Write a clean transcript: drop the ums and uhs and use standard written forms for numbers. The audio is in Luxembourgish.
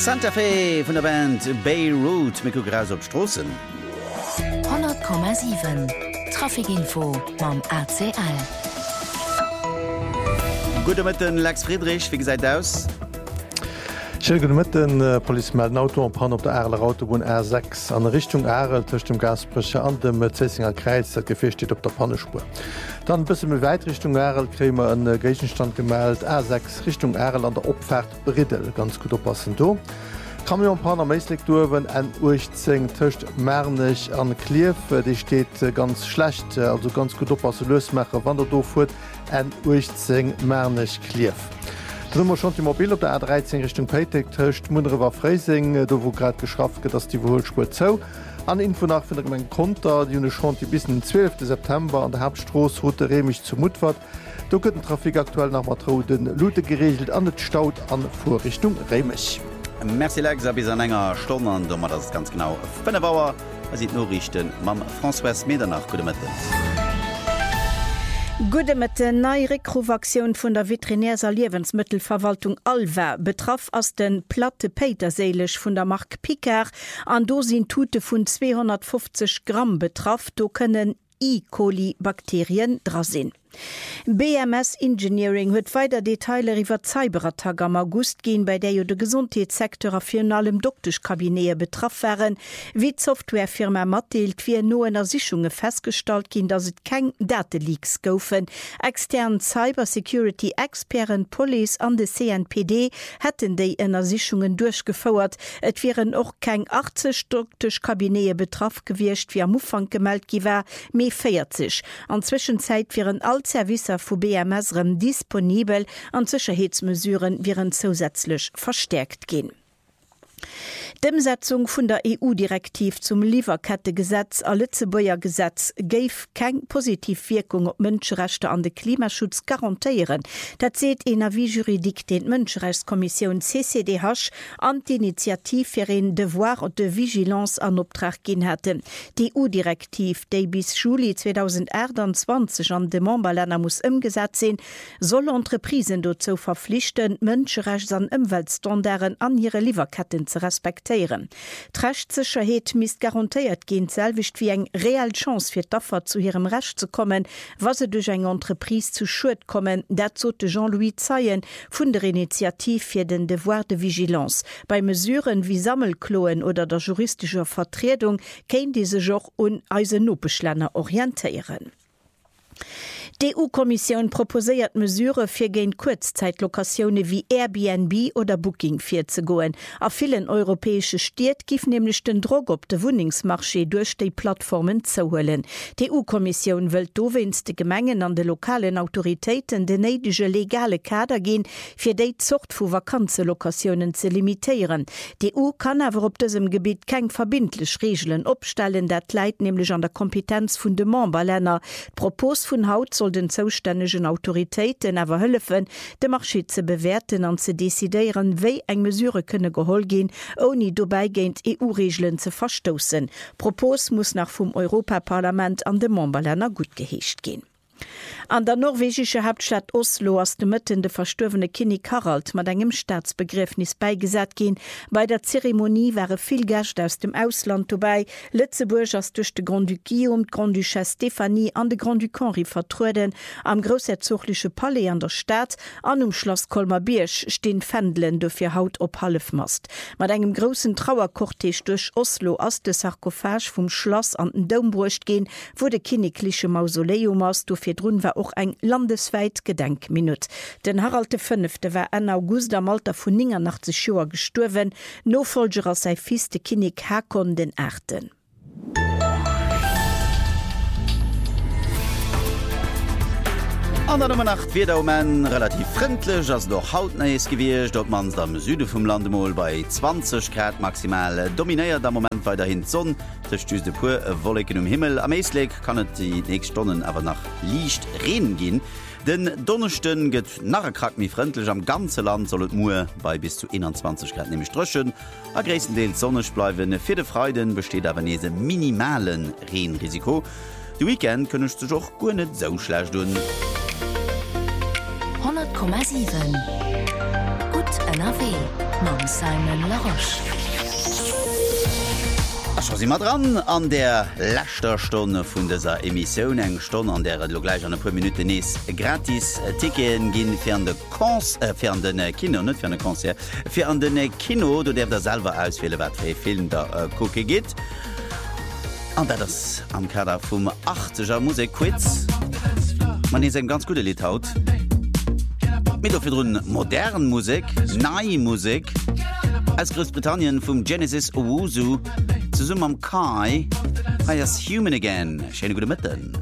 Santa Fe von der Band Beirut mit Gras op Strossen. 100,7 Trafikinfo beim ACL. Guten Morgen, Lex Friedrich, wie gesagt aus? Schönen Morgen, Polizei melden Auto und Pan auf der Erler Autobahn R6 an Richtung Erl zwischen dem Gasbrecher an dem Zessinger Kreis, das Gefähr steht auf der Pannenspur. Dann ein bisschen weit Richtung Erl kriegen wir einen Gegenstand gemeldet, R6 Richtung Erl an der Abfahrt Briddel, ganz gut aufpassen da. Kamionpanner meistlich durwen en Urchtzing töcht Mernech an Klief, die steht ganz schlecht, also ganz gut oppassen Lösmecher, wann der do fut en Urchtzing Mernech Klief. Drmmer schon die Mobil op der A13 Richtung Peitek töcht Mundere war Freising, do wo grad geschafft get, dats die Wohlspur zou. An Info nach vun der Konter, die hun schon die bis den 12. September an der Hauptstroß Route Remich zu Mutwart. Do gëtt den Trafik aktuell nach Matroden Lute geregelt an net Staut an Vorrichtung Remich. Merci Lex, bis an enger Stunde an dummer das ganz genau. Wenn der Bauer sieht nur richten Mam François Medernach gute Mitte. Gude mit der neue Rekruvaktion von der Veterinärser Lebensmittelverwaltung Alva betraf aus den Platte Peterseelisch von der Mark Picker an Dosin Tute von 250 Gramm betraf, do können E. coli Bakterien drasinn. BMS Engineering huet weiter Detailer iwwer Cybertag am August gehen, bei der jo de Gesundheitssektor afir allem Doktorkabinet betraff wären, wie d Softwarefirma matdeelt wie no en Ersichunge festgestalt gin, dat et keng Dataleaks goufen. Extern Cybersecurity Experten Police an de CNPD hätten déi en Ersichungen durchgefauert. Et wären och keng 80 Doktorkabinet betraff gewircht, wie am Ufang gemeldt giwer, méi 40. An Zwischenzeit wären all Servicer vu BMSrem disponibel an Sicherheitsmesuren wären zusätzlich verstärkt gehen. Demsetzung vun der EU-Direktiv zum Lieferkettegesetz a Lützebauer Gesetz geif keng Positivwirkung op Mënscherechte an de Klimaschutz garantiieren. Dat seet en Avis-Juridik den Mënscherechtskommission CCDH an d'Initiativ fir en Devoir de Vigilance an Optrag gin hätten. Die EU-Direktiv, déi bis Juli 2021 an de Memberländer muss ëmgesat sinn, soll Entreprisen dozo verpflichten, Mënscherechts an Umweltstandarden an ihre Lieferketten zu respektieren. D'Rechtssicherheet misst garantiiert gehen selwicht wie eng real Chance fir d'Affer zu ihrem Recht zu kommen, was se durch eng Entreprise zu Schuld kommen, dat zote Jean-Louis Zeyen vun der Initiativ fir den Devoir de Vigilance. Bei Mesuren wie Sammelkloen oder der juristischer Vertretung kein diese Joch un Eisenopbeschlenner orientieren. Die EU-Kommission proposiert Mesure fir géint Kurzzeitlokationen wie Airbnb oder Booking fir ze goen. A vielen europäische Städte gif nämlich den Drog op de Wohnungsmarché durch die Plattformen zu holen. Die EU-Kommission will dowens de Gemengen an de lokalen Autoritäten de neidische legale Kader gehen, fir die Zucht vu Vakanzelokationen zu limitieren. Die EU kann aber op diesem Gebiet kein verbindlich Regeln opstellen, dat leiht nämlich an der Kompetenz vun de Memberländer. Propos vun Haut soll den zoustännegen Autoritäten awer hëllefen, de Marché ze bewerten an ze desideieren, wéi eng Mesure kënne geholl gin, oni dobei géint EU-Regeln ze verstossen. Propos muss nach vum Europaparlament an de Memberländer gut geheescht gin. An der norwegische Hauptstadt Oslo aus dem Mëtten de verstorvene Kinnig Harald mat engem Staatsbegriffnis beigesat gin. Bei der Zeremonie waren viel Gäste aus dem Ausland dabei. Lützeburg as durch de Grand Duc Guillaume, Grand Duchesse Stephanie an de Grand Duc Henri vertruden. Am großherzogliche Palais an der Stadt, an Schloss Kolmar-Birch stehen Fändlen dofir Haut op Halfmast. Mat engem großen Trauerkortege durch Oslo as de Sarkophage vom Schloss an den Dombrucht gehen, wo de kinnigliche Mausoleum aus dofir drun war auch eng landesweit Gedenkminut. Den Harald V. war en August am Alter vun 89 Joer gestorwen, Nofolger sei fieste Kinnig Hakon den Äten. An der Nummer 8 wird auch man relativ freundlich, als doch hautnähes gewirrscht, ob man am Süden vom Landemol bei 20 Grad maximal dominiert am Moment weiterhin Sonne, zerstüßt de pur Wolken Himmel. Am Eisleg kann es die nächsten Stunden aber nach Licht Regen gehen. Den Donnerstag geht nachher krank wie freundlich am ganzen Land soll es nur bei bis zu 21 Grad nämlich dröschen. Am größten Teil sonnig bleiben. Für die Freuden besteht aber nicht ein minimalen Regenrisiko. Die Weekend können es sich auch gar nicht so schlecht tun. 100,7 Gut NRW. Mam Simon Laroche. Scho si mat dran an der Lächterstonne vun deser Emissionioun eng Stonne an der lo gleich an pu Minute nees gratis Ticken ginn fir an de fir an den Kino net fir an Konzer fir an den Kino, do der selber auswähle wat fir Film der Koke gitt. An dat ass am Kader vum 80er Musikquiz. Man is eng ganz gute Lied haut. Mit fir runn modern Musik, nei Musik aus Großbritannien vum Genesis Owusu zu summe am Kai heiers Human Again. Schöne gute Mitten.